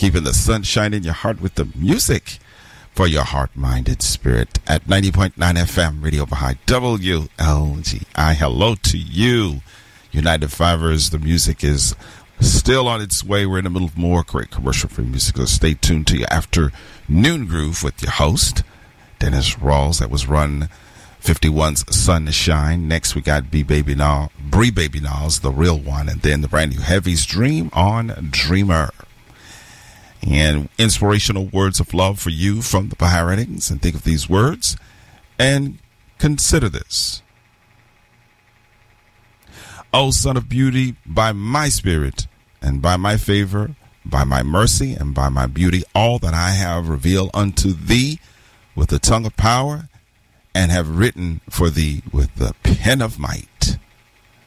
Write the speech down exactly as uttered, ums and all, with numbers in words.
keeping the sunshine in your heart with the music for your heart, mind, and spirit at ninety point nine F M, Radio Baha'i, W L G I. Hello to you, United Fivers. The music is still on its way. We're in the middle of more great commercial-free music, so stay tuned to your afternoon groove with your host, Dennis Rawls. That was run fifty-one's Sun to Shine. Next, we got B Baby Now, Bree Baby Now's The Real One, and then the brand new Heavy's Dream on Dreamer. And inspirational words of love for you from the Baha'i Writings. And think of these words and consider this. O Son of Beauty, by my spirit and by my favor, by my mercy and by my beauty, all that I have revealed unto thee with the tongue of power, and have written for thee with the pen of might.